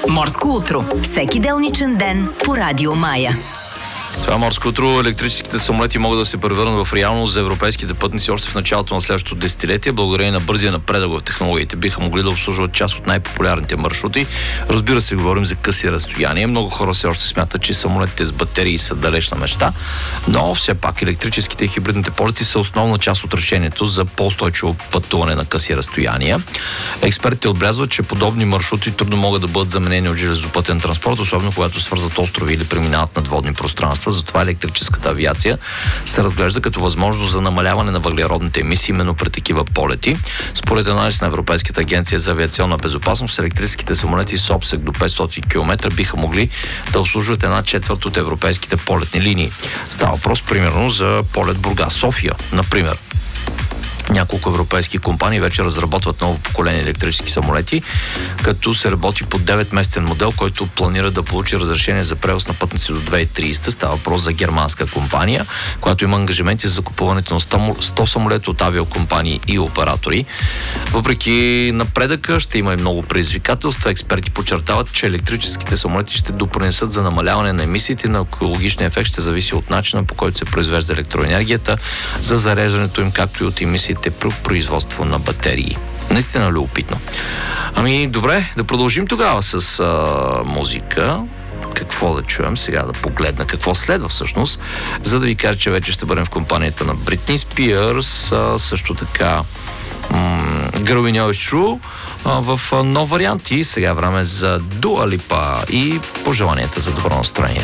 Морско утро. Всеки делничен ден по Радио Мая. Това Морско утро. Електрическите самолети могат да се превърнат в реалност за европейските пътници още в началото на следващото десетилетие. Благодарение на бързия напредък в технологиите биха могли да обслужват част от най-популярните маршрути. Разбира се, говорим за къси разстояния. Много хора все още смятат, че самолетите с батерии са далечна мечта, но все пак електрическите и хибридните полети са основна част от решението за по-устойчиво пътуване на къси разстояния. Експертите отбелязват, че подобни маршрути трудно могат да бъдат заменени от железопътен транспорт, особено когато свързват острови или преминават над водни пространства. Затова електрическата авиация се разглежда като възможност за намаляване на въглеродните емисии именно при такива полети. Според анализ на Европейската агенция за авиационна безопасност, електрическите самолети с обсег до 500 км биха могли да обслужват 1/4 от европейските полетни линии. Става въпрос примерно за полет Бургас-София, например. Няколко европейски компании вече разработват ново поколение електрически самолети, като се работи по 9-местен модел, който планира да получи разрешение за превоз на пътници до 2030. Става въпрос за германска компания, която има ангажименти за закупуването на 100 самолета от авиокомпании и оператори. Въпреки напредъка, ще има и много предизвикателства. Експерти подчертават, че електрическите самолети ще допринесат за намаляване на емисиите, на екологичния ефект ще зависи от начина, по който се произвежда електроенергията, за зареждането им, както и от емисиите при производство на батерии. Наистина любопитно. Ами, добре, да продължим тогава с музика. Какво да чуем? Сега да погледна какво следва всъщност, за да ви кажа, че вече ще бъдем в компанията на Бритни Спиърс, също така Girl We Know It's True в нов вариант и сега време за Дуа Липа и пожеланията за добро настроение.